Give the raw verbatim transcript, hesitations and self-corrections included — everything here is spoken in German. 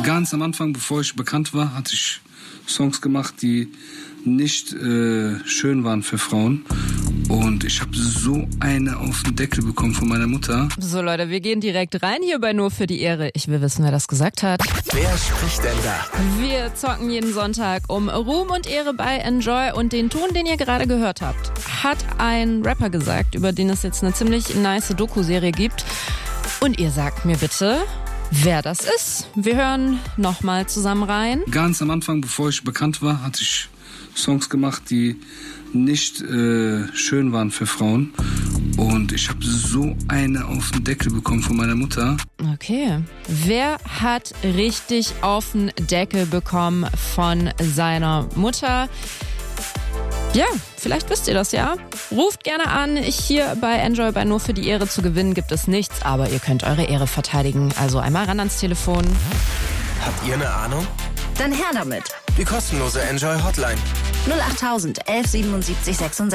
Ganz am Anfang, bevor ich bekannt war, hatte ich Songs gemacht, die nicht äh, schön waren für Frauen. Und ich habe so eine auf den Deckel bekommen von meiner Mutter. So Leute, wir gehen direkt rein hier bei Nur für die Ehre. Ich will wissen, wer das gesagt hat. Wer spricht denn da? Wir zocken jeden Sonntag um Ruhm und Ehre bei Enjoy. Und den Ton, den ihr gerade gehört habt, hat ein Rapper gesagt, über den es jetzt eine ziemlich nice Doku-Serie gibt. Und ihr sagt mir bitte, wer das ist. Wir hören nochmal zusammen rein. Ganz am Anfang, bevor ich bekannt war, hatte ich Songs gemacht, die nicht äh, schön waren für Frauen. Und ich habe so eine auf den Deckel bekommen von meiner Mutter. Okay. Wer hat richtig auf den Deckel bekommen von seiner Mutter? Ja, vielleicht wisst ihr das ja. Ruft gerne an. Hier bei Enjoy bei Nur für die Ehre zu gewinnen gibt es nichts, aber ihr könnt eure Ehre verteidigen. Also einmal ran ans Telefon. Habt ihr eine Ahnung? Dann her damit. Die kostenlose Enjoy Hotline. null achttausend elf siebenundsiebzig sechsundsechzig.